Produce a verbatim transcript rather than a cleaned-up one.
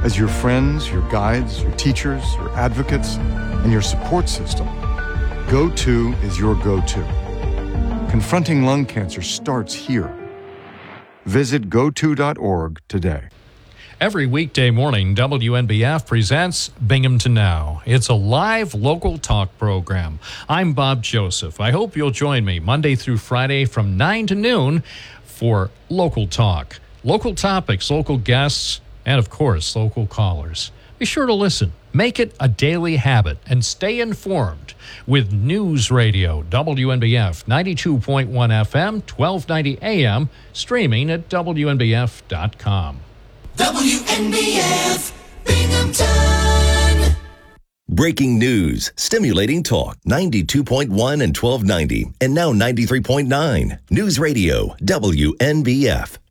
As your friends, your guides, your teachers, your advocates, and your support system, GoTo is your go-to. Confronting lung cancer starts here. Visit go to dot org today. Every weekday morning, W N B F presents Binghamton Now. It's a live local talk program. I'm Bob Joseph. I hope you'll join me Monday through Friday from nine to noon for Local Talk. Local topics, local guests, and of course, local callers. Be sure to listen. Make it a daily habit and stay informed with News Radio, W N B F ninety-two point one F M, twelve ninety A M, streaming at W N B F dot com. W N B F Binghamton. Breaking news, stimulating talk, ninety-two point one and twelve ninety, and now ninety-three point nine. News Radio, W N B F.